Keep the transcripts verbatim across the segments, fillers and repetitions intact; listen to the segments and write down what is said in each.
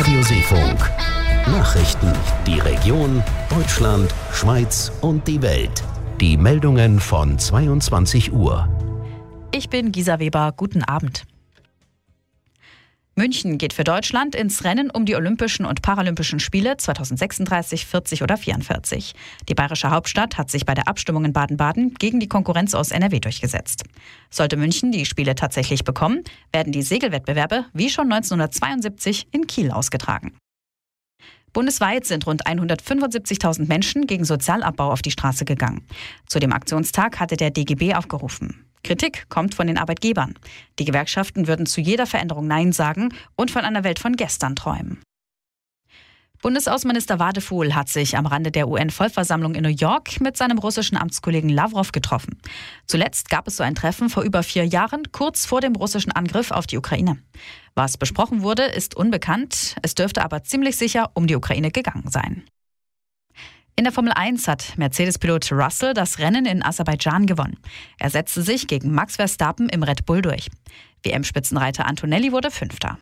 Radio Seefunk. Nachrichten, die Region, Deutschland, Schweiz und die Welt. Die Meldungen von zweiundzwanzig Uhr. Ich bin Gisa Weber, guten Abend. München geht für Deutschland ins Rennen um die Olympischen und Paralympischen Spiele zweitausendsechsunddreißig, vierzig oder vierundvierzig. Die bayerische Hauptstadt hat sich bei der Abstimmung in Baden-Baden gegen die Konkurrenz aus N R W durchgesetzt. Sollte München die Spiele tatsächlich bekommen, werden die Segelwettbewerbe wie schon neunzehnhundertzweiundsiebzig in Kiel ausgetragen. Bundesweit sind rund hundertfünfundsiebzigtausend Menschen gegen Sozialabbau auf die Straße gegangen. Zu dem Aktionstag hatte der D G B aufgerufen. Kritik kommt von den Arbeitgebern. Die Gewerkschaften würden zu jeder Veränderung Nein sagen und von einer Welt von gestern träumen. Bundesaußenminister Wadefuhl hat sich am Rande der U N-Vollversammlung in New York mit seinem russischen Amtskollegen Lawrow getroffen. Zuletzt gab es so ein Treffen vor über vier Jahren, kurz vor dem russischen Angriff auf die Ukraine. Was besprochen wurde, ist unbekannt. Es dürfte aber ziemlich sicher um die Ukraine gegangen sein. In der Formel eins hat Mercedes-Pilot Russell das Rennen in Aserbaidschan gewonnen. Er setzte sich gegen Max Verstappen im Red Bull durch. W M-Spitzenreiter Antonelli wurde Fünfter.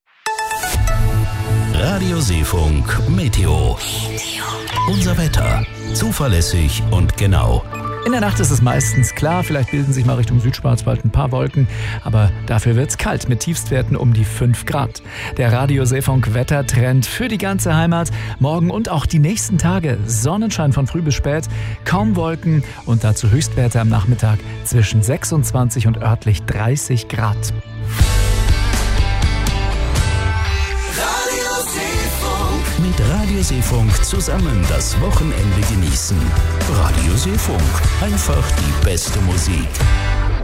Radio Seefunk Meteo. Unser Wetter. Zuverlässig und genau. In der Nacht ist es meistens klar, vielleicht bilden sich mal Richtung Südschwarzwald ein paar Wolken, aber dafür wird's kalt mit Tiefstwerten um die fünf Grad. Der Radio Seefunk Wettertrend für die ganze Heimat. Morgen und auch die nächsten Tage Sonnenschein von früh bis spät, kaum Wolken und dazu Höchstwerte am Nachmittag zwischen sechsundzwanzig und örtlich dreißig Grad. Mit Radio Seefunk zusammen das Wochenende genießen. Radio Seefunk. Einfach die beste Musik.